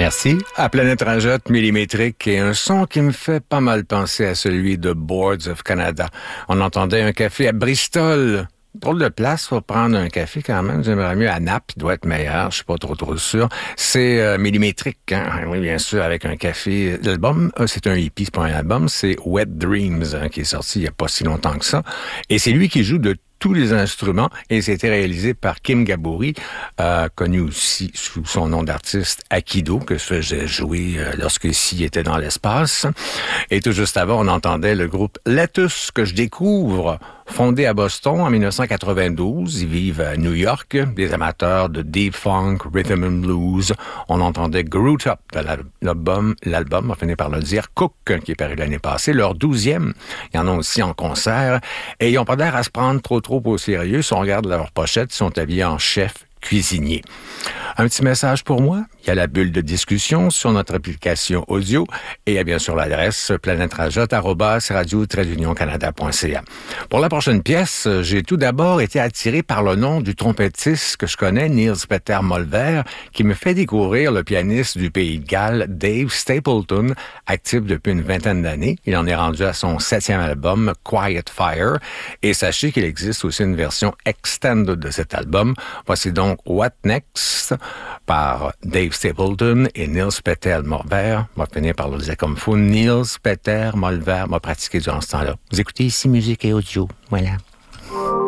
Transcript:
Merci. À Planète Rajotte millimétrique et un son qui me fait pas mal penser à celui de Boards of Canada. On entendait un café à Bristol. Drôle de place pour prendre un café quand même. J'aimerais mieux à Naples, il doit être meilleur, je suis pas trop sûr. C'est millimétrique, hein? Oui, bien sûr, avec un café. L'album, c'est un hippie, c'est pas un album, c'est Wet Dreams, hein, qui est sorti il y a pas si longtemps que ça. Et c'est lui qui joue de tous les instruments et c'était réalisé par Kim Gabouri, connu aussi sous son nom d'artiste Akido, que je faisais jouer lorsque Sy était dans l'espace. Et tout juste avant, on entendait le groupe Lettuce, que je découvre, fondé à Boston en 1992. Ils vivent à New York, des amateurs de deep funk, rhythm and blues. On entendait Groot Up de l'album, on finit par le dire, Cook, qui est paru l'année passée, leur 12e. Il y en a aussi en concert. Et ils n'ont pas l'air à se prendre trop au sérieux. Si on regarde leur pochette, ils sont habillés en chef cuisinier. Un petit message pour moi. Il y a la bulle de discussion sur notre application audio et il y a bien sûr l'adresse planetrajotte@radio-canada.ca. Pour la prochaine pièce, j'ai tout d'abord été attiré par le nom du trompettiste que je connais, Niels Peter Molver, qui me fait découvrir le pianiste du Pays de Galles, Dave Stapleton, actif depuis une vingtaine d'années. Il en est rendu à son 7e album, Quiet Fire, et sachez qu'il existe aussi une version extended de cet album. Voici donc What Next par Dave Stapleton et Niels Peter Molver. On va finir par le dire comme fou. Niels Peter Molver m'a pratiqué durant ce temps-là. Vous écoutez ici Musique et Audio. Voilà.